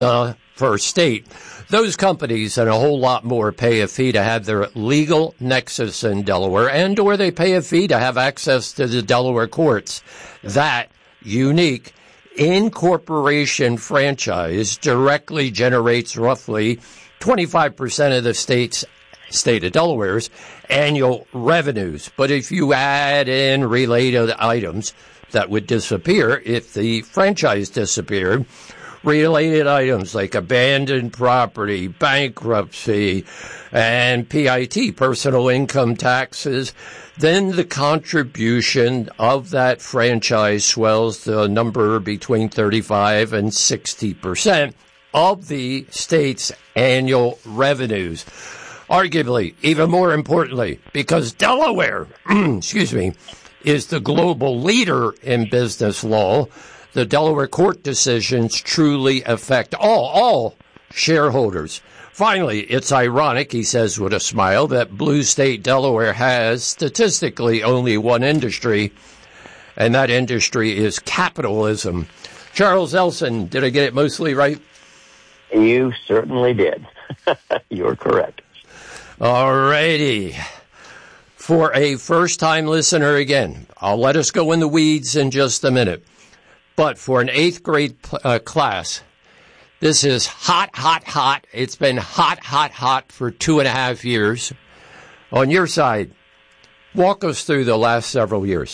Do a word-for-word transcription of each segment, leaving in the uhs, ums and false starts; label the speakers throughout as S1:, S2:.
S1: uh, per state. Those companies and a whole lot more pay a fee to have their legal nexus in Delaware, and or they pay a fee to have access to the Delaware courts. That unique incorporation franchise directly generates roughly twenty-five percent of the state's state of Delaware's annual revenues. But if you add in related items that would disappear if the franchise disappeared, related items like abandoned property, bankruptcy, and P I T, personal income taxes, then the contribution of that franchise swells to a number between thirty-five and sixty percent of the state's annual revenues. Arguably, even more importantly, because Delaware, excuse me, is the global leader in business law, the Delaware court decisions truly affect all, all shareholders. Finally, it's ironic, he says with a smile, that blue state Delaware has statistically only one industry, and that industry is capitalism. Charles Elson, did I get it mostly right?
S2: You certainly did. You're correct.
S1: All righty. For a first-time listener again, I'll let us go in the weeds in just a minute. But for an eighth grade uh, class, this is hot, hot, hot. It's been hot, hot, hot for two and a half years. On your side, walk us through the last several years.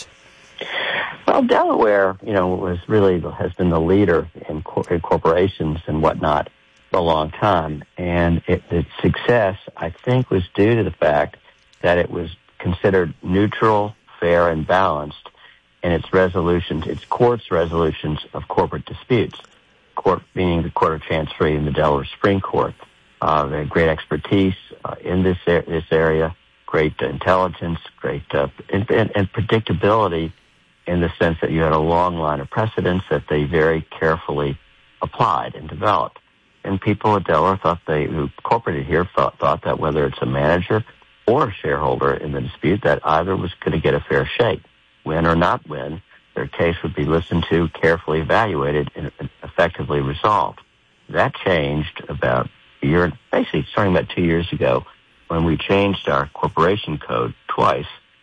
S2: Well, Delaware, you know, was really has been the leader in, cor- in corporations and whatnot for a long time, and it, its success, I think, was due to the fact that it was considered neutral, fair, and balanced in its resolutions, its court's resolutions of corporate disputes. Court being the Court of Chancery and the Delaware Supreme Court. Uh, they had great expertise uh, in this er- this area, great uh, intelligence, great uh, and, and, and predictability in the sense that you had a long line of precedents that they very carefully applied and developed. And people at Delaware thought they, who incorporated here, thought, thought that whether it's a manager or a shareholder in the dispute, that either was going to get a fair shake. Win or not win, their case would be listened to, carefully evaluated, and effectively resolved. That changed about a year, basically starting about two years ago, when we changed our corporation code twice,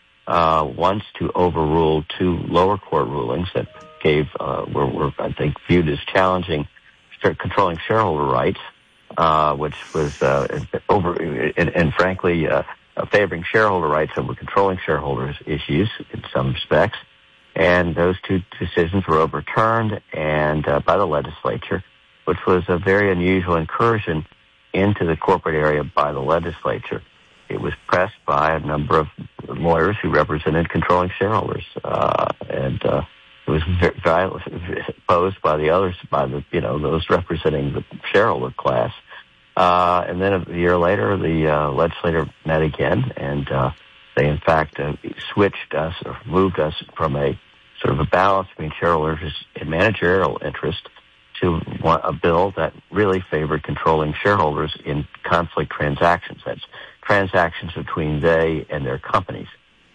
S2: uh, once to overrule two lower court rulings that gave, uh, were, were, I think, viewed as challenging controlling shareholder rights, uh, which was uh, over, and, and frankly, uh, favoring shareholder rights over controlling shareholders' issues in some respects. And those two decisions were overturned and uh, by the legislature, which was a very unusual incursion into the corporate area by the legislature. It was pressed by a number of lawyers who represented controlling shareholders, uh, and uh, it was very opposed by the others, by the you know those representing the shareholder class. Uh, and then a year later, the uh, legislature met again, and uh, they in fact uh, switched us or moved us from a sort of a balance between shareholders and managerial interest to a bill that really favored controlling shareholders in conflict transactions. That's transactions between they and their companies.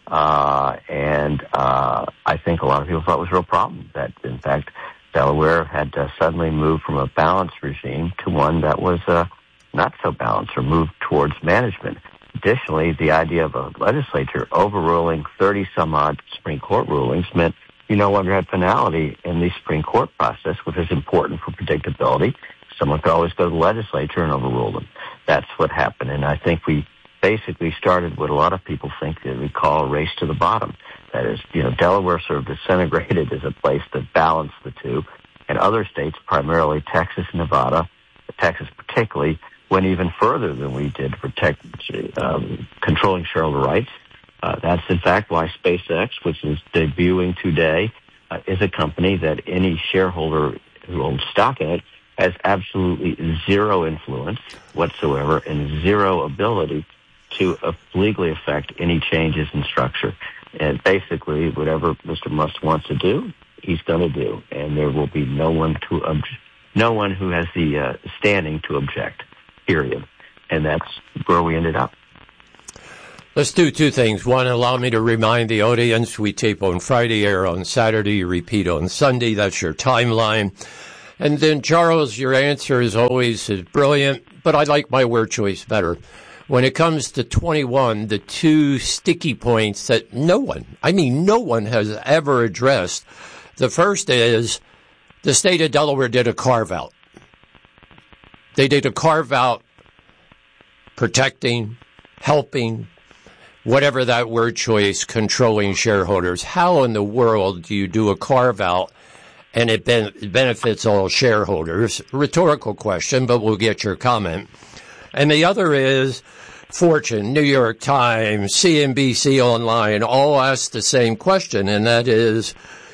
S2: Uh, and uh, I think a lot of people thought it was a real problem that, in fact, Delaware had uh, suddenly moved from a balanced regime to one that was uh, not so balanced or moved towards management. Additionally, the idea of a legislature overruling thirty-some-odd Supreme Court rulings meant you no longer had finality in the Supreme Court process, which is important for predictability. Someone could always go to the legislature and overrule them. That's what happened, and I think we basically started what a lot of people think that we call a race to the bottom. That is, you know, Delaware sort of disintegrated as a place that balanced the two, and other states, primarily Texas and Nevada, Texas particularly, went even further than we did to protect um, controlling shareholder rights. Uh, that's, in fact, why SpaceX, which is debuting today, uh, is a company that any shareholder who owns stock in it has absolutely zero influence whatsoever and zero ability to uh, legally affect any changes in structure. And basically, whatever Mister Musk wants to do, he's going to do, and there will be no one to ob- no one who has the uh, standing to object. Period. And that's where we ended up.
S1: Let's do two things. One, allow me to remind the audience we tape on Friday, air on Saturday, repeat on Sunday. That's your timeline. And then, Charles, your answer is always is brilliant, but I like my word choice better. When it comes to twenty-one, the two sticky points that no one, I mean no one has ever addressed. The first is the state of Delaware did a carve-out. They did a carve-out protecting, helping, whatever that word choice, controlling shareholders. How in the world do you do a carve-out and it, ben- it benefits all shareholders? Rhetorical question, but we'll get your comment. And the other is Fortune, New York Times, C N B C Online, all ask the same question, and that is,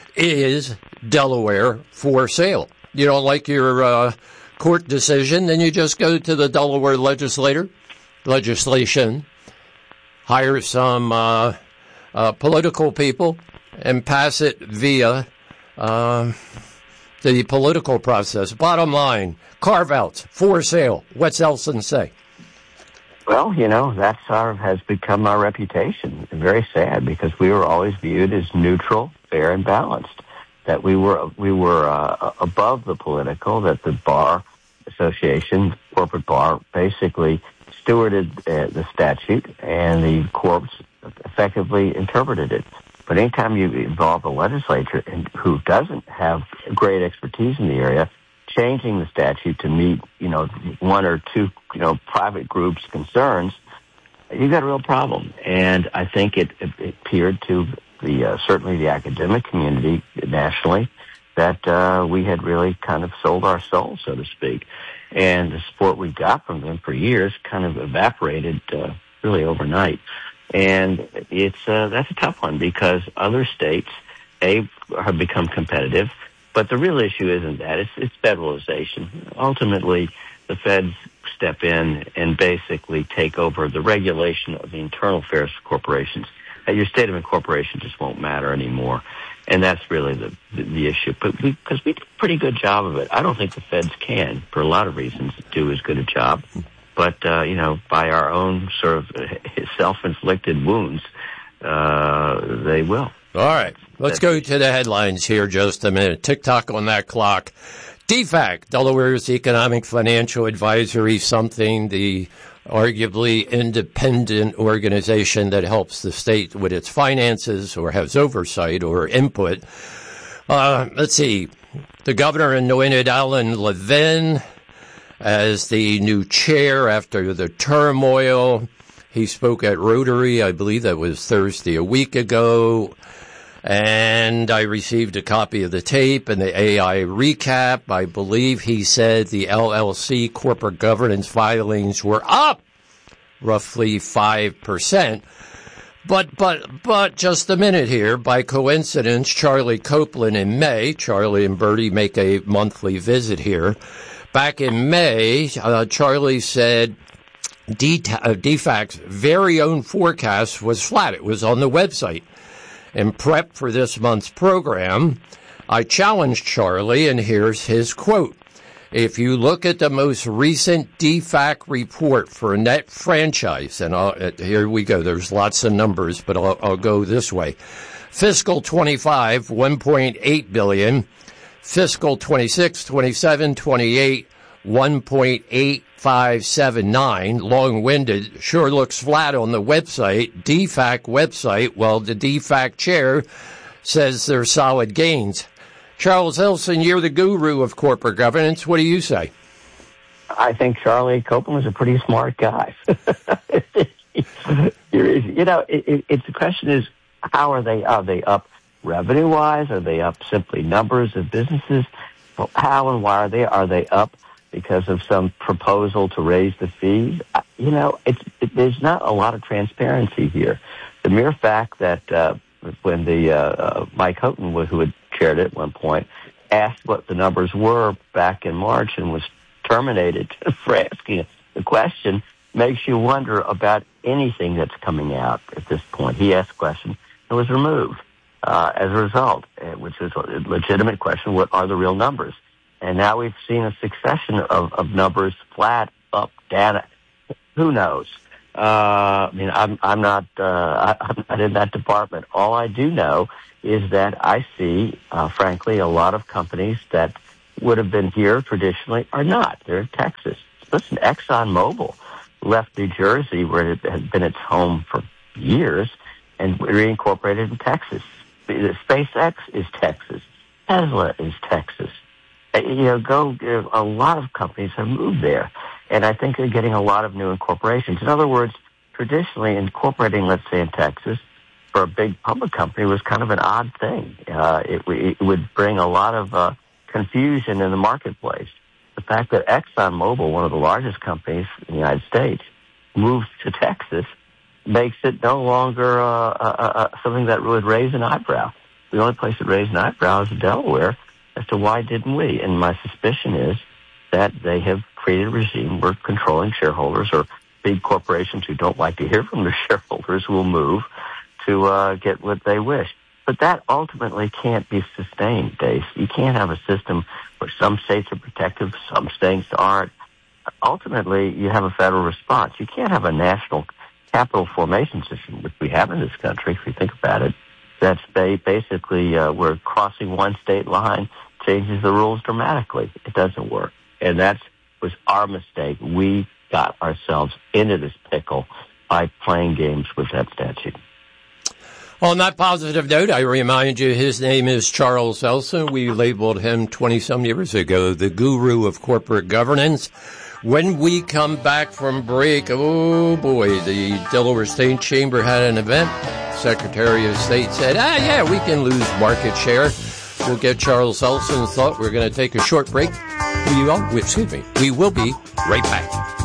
S1: is Delaware for sale? You don't like your uh, court decision, then you just go to the Delaware legislator, legislation, hire some uh, uh, political people, and pass it via uh, the political process. Bottom line, carve-outs, for sale. What's Elson say?
S2: Well, you know, that's our, has become our reputation. Very sad, because we were always viewed as neutral, fair, and balanced. That we were we were uh, above the political, that the bar association, corporate bar, basically stewarded uh, the statute, and the courts effectively interpreted it. But anytime you involve a legislature and who doesn't have great expertise in the area, changing the statute to meet, you know, one or two, you know, private groups' concerns, you've got a real problem. And I think it, it, it appeared to the uh, certainly the academic community nationally that uh, we had really kind of sold our soul, so to speak. And the support we got from them for years kind of evaporated uh, really overnight. And it's uh, that's a tough one, because other states, A, have become competitive. But the real issue isn't that. It's, it's federalization. Ultimately, the feds step in and basically take over the regulation of the internal affairs of corporations. Uh, your state of incorporation just won't matter anymore. And that's really the, the, the issue. But because we, we do a pretty good job of it. I don't think the feds can, for a lot of reasons, do as good a job. But, uh, you know, by our own sort of self-inflicted wounds, uh, they will.
S1: All right. Let's go to the headlines here just a minute. Tick-tock on that clock. D FAC, Delaware's Economic Financial Advisory, something the arguably independent organization that helps the state with its finances or has oversight or input. Uh, let's see. The governor anointed Alan Levin as the new chair after the turmoil. He spoke at Rotary, I believe that was Thursday a week ago. And I received a copy of the tape and the A I recap. I believe he said the L L C corporate governance filings were up roughly five percent. But, but, but just a minute here. By coincidence, Charlie Copeland in May, Charlie and Bertie make a monthly visit here. Back in May, uh, Charlie said D FAC's very own forecast was flat. It was on the website. In prep for this month's program, I challenged Charlie, and here's his quote. If you look at the most recent D FAC report for net franchise, and I'll, here we go, there's lots of numbers, but I'll, I'll go this way. Fiscal twenty-five, one point eight billion dollars. Fiscal twenty-six, twenty-seven, twenty-eight, one point eight five seven nine. Long-winded, sure looks flat on the website, D FAC website. Well, the D FAC chair says they're solid gains. Charles Elson, you're the guru of corporate governance. What do you say?
S2: I think Charlie Copeland was a pretty smart guy. You know, it, it, it's the question is, how are they? Are they up revenue-wise? Are they up simply numbers of businesses? Well, how and why are they? Are they up because of some proposal to raise the fees? You know, it's, it, there's not a lot of transparency here. The mere fact that uh, when the uh, uh, Mike Houghton, who had chaired it at one point, asked what the numbers were back in March and was terminated for asking the question, makes you wonder about anything that's coming out at this point. He asked a question and was removed uh, as a result, which is a legitimate question. What are the real numbers? And now we've seen a succession of, of numbers, flat, up, down. Who knows? Uh, I mean, I'm, I'm not, uh, I, I'm not in that department. All I do know is that I see, uh, frankly, a lot of companies that would have been here traditionally are not. They're in Texas. Listen, ExxonMobil left New Jersey, where it had been its home for years, and reincorporated in Texas. SpaceX is Texas. Tesla is Texas. You know, go, a lot of companies have moved there, and I think they're getting a lot of new incorporations. In other words, traditionally incorporating, let's say, in Texas, for a big public company was kind of an odd thing. Uh, it, it would bring a lot of uh, confusion in the marketplace. The fact that ExxonMobil, one of the largest companies in the United States, moved to Texas makes it no longer uh, uh, uh, something that would raise an eyebrow. The only place that raised an eyebrow is Delaware as to why didn't we? And my suspicion is that they have created a regime where controlling shareholders or big corporations who don't like to hear from their shareholders will move to uh, get what they wish. But that ultimately can't be sustained, Dave. You can't have a system where some states are protective, some states aren't. Ultimately, you have a federal response. You can't have a national capital formation system, which we have in this country, if you think about it. That's basically uh, where crossing one state line changes the rules dramatically. It doesn't work. And that was our mistake. We got ourselves into this pickle by playing games with that statute.
S1: On that positive note, I remind you his name is Charles Elson. We labeled him twenty-some years ago the guru of corporate governance. When we come back from break, oh boy, the Delaware State Chamber had an event. Secretary of State said, ah, yeah, we can lose market share. We'll get Charles Elson's thought. We're going to take a short break. We, oh, excuse me. We will be right back.